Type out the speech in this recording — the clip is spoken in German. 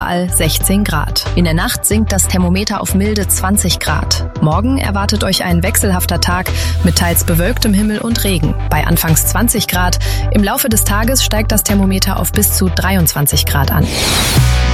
überall 16 Grad. In der Nacht sinkt das Thermometer auf milde 20 Grad. Morgen erwartet euch ein wechselhafter Tag mit teils bewölktem Himmel und Regen. Bei anfangs 20 Grad. Im Laufe des Tages steigt das Thermometer auf bis zu 23 Grad an.